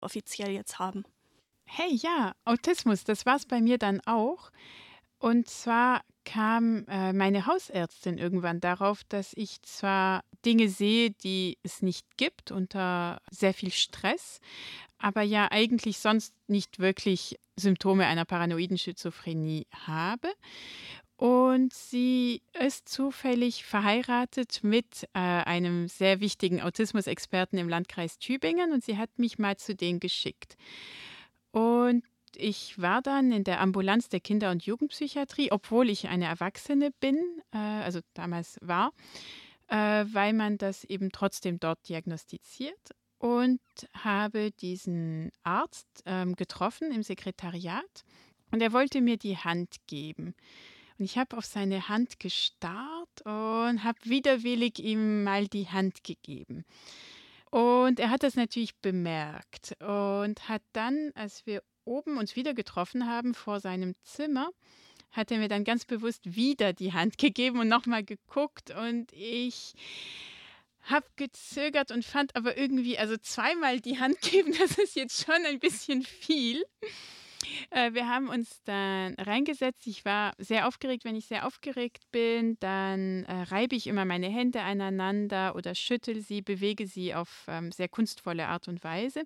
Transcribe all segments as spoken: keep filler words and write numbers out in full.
offiziell jetzt haben. Hey, ja, Autismus, das war's bei mir dann auch. Und zwar kam äh, meine Hausärztin irgendwann darauf, dass ich zwar Dinge sehe, die es nicht gibt, unter sehr viel Stress, aber ja eigentlich sonst nicht wirklich Symptome einer paranoiden Schizophrenie habe. Und sie ist zufällig verheiratet mit äh, einem sehr wichtigen Autismusexperten im Landkreis Tübingen und sie hat mich mal zu denen geschickt. Und ich war dann in der Ambulanz der Kinder- und Jugendpsychiatrie, obwohl ich eine Erwachsene bin, äh, also damals war, äh, weil man das eben trotzdem dort diagnostiziert. Und habe diesen Arzt ähm, getroffen im Sekretariat und er wollte mir die Hand geben. Und ich habe auf seine Hand gestarrt und habe widerwillig ihm mal die Hand gegeben. Und er hat das natürlich bemerkt und hat dann, als wir oben uns wieder getroffen haben vor seinem Zimmer, hat er mir dann ganz bewusst wieder die Hand gegeben und nochmal geguckt und ich habe gezögert und fand aber irgendwie, also zweimal die Hand geben, das ist jetzt schon ein bisschen viel. Äh, wir haben uns dann reingesetzt. Ich war sehr aufgeregt. Wenn ich sehr aufgeregt bin, dann äh, reibe ich immer meine Hände aneinander oder schüttel sie, bewege sie auf ähm, sehr kunstvolle Art und Weise.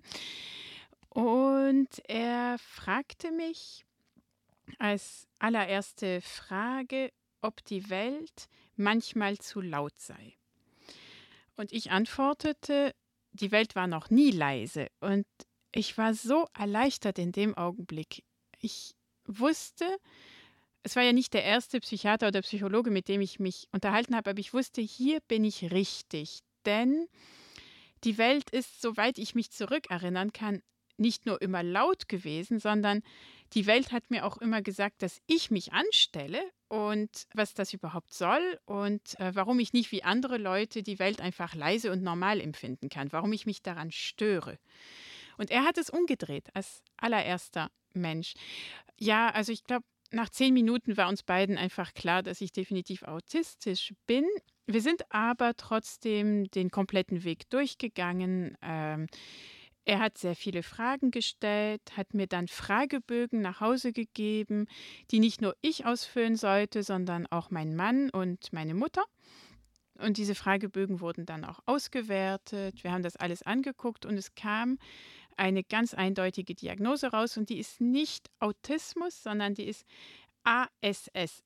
Und er fragte mich als allererste Frage, ob die Welt manchmal zu laut sei. Und ich antwortete, die Welt war noch nie leise. Und ich war so erleichtert in dem Augenblick. Ich wusste, es war ja nicht der erste Psychiater oder Psychologe, mit dem ich mich unterhalten habe, aber ich wusste, hier bin ich richtig. Denn die Welt ist, soweit ich mich zurückerinnern kann, nicht nur immer laut gewesen, sondern die Welt hat mir auch immer gesagt, dass ich mich anstelle und was das überhaupt soll und äh, warum ich nicht wie andere Leute die Welt einfach leise und normal empfinden kann, warum ich mich daran störe. Und er hat es umgedreht als allererster Mensch. Ja, also ich glaube, nach zehn Minuten war uns beiden einfach klar, dass ich definitiv autistisch bin. Wir sind aber trotzdem den kompletten Weg durchgegangen. Ähm, er hat sehr viele Fragen gestellt, hat mir dann Fragebögen nach Hause gegeben, die nicht nur ich ausfüllen sollte, sondern auch mein Mann und meine Mutter. Und diese Fragebögen wurden dann auch ausgewertet. Wir haben das alles angeguckt und es kam eine ganz eindeutige Diagnose raus und die ist nicht Autismus, sondern die ist A S S,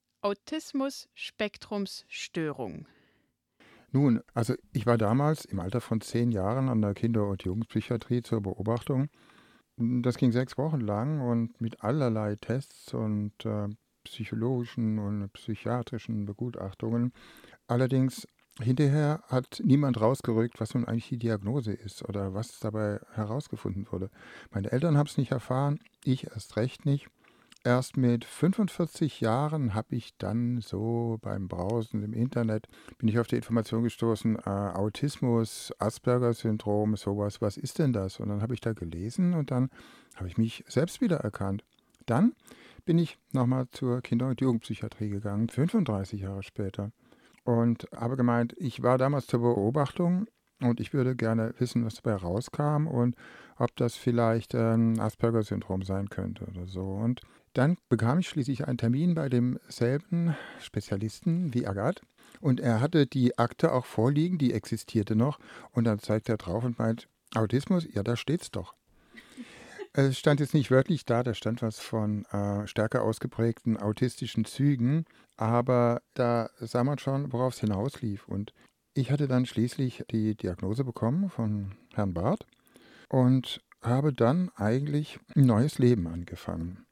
Autismus-Spektrumsstörung. Nun, also ich war damals im Alter von zehn Jahren an der Kinder- und Jugendpsychiatrie zur Beobachtung. Das ging sechs Wochen lang und mit allerlei Tests und äh, psychologischen und psychiatrischen Begutachtungen. Allerdings hinterher hat niemand rausgerückt, was nun eigentlich die Diagnose ist oder was dabei herausgefunden wurde. Meine Eltern haben es nicht erfahren, ich erst recht nicht. Erst mit fünfundvierzig Jahren habe ich dann so beim Browsen im Internet, bin ich auf die Information gestoßen, äh, Autismus, Asperger-Syndrom, sowas, was ist denn das? Und dann habe ich da gelesen und dann habe ich mich selbst wiedererkannt. Dann bin ich nochmal zur Kinder- und Jugendpsychiatrie gegangen, fünfunddreißig Jahre später. Und habe gemeint, ich war damals zur Beobachtung und ich würde gerne wissen, was dabei rauskam und ob das vielleicht ähm, Asperger-Syndrom sein könnte oder so. Und dann bekam ich schließlich einen Termin bei demselben Spezialisten wie Agathe. Und er hatte die Akte auch vorliegen, die existierte noch. Und dann zeigt er drauf und meint, Autismus, ja, da steht's doch. Es stand jetzt nicht wörtlich da, da stand was von äh, stärker ausgeprägten autistischen Zügen, aber da sah man schon, worauf es hinauslief. Und ich hatte dann schließlich die Diagnose bekommen von Herrn Barth und habe dann eigentlich ein neues Leben angefangen.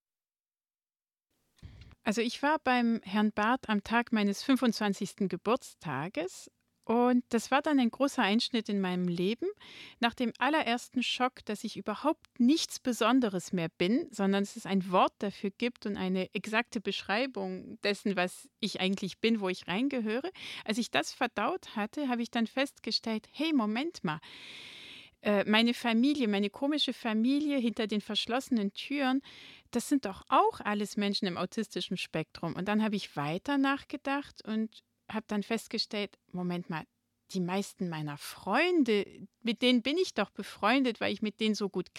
Also ich war beim Herrn Barth am Tag meines fünfundzwanzigsten Geburtstages und das war dann ein großer Einschnitt in meinem Leben. Nach dem allerersten Schock, dass ich überhaupt nichts Besonderes mehr bin, sondern dass es ein Wort dafür gibt und eine exakte Beschreibung dessen, was ich eigentlich bin, wo ich reingehöre. Als ich das verdaut hatte, habe ich dann festgestellt, hey, Moment mal. Äh, meine Familie, meine komische Familie hinter den verschlossenen Türen, das sind doch auch alles Menschen im autistischen Spektrum. Und dann habe ich weiter nachgedacht und habe dann festgestellt, Moment mal, die meisten meiner Freunde, mit denen bin ich doch befreundet, weil ich mit denen so gut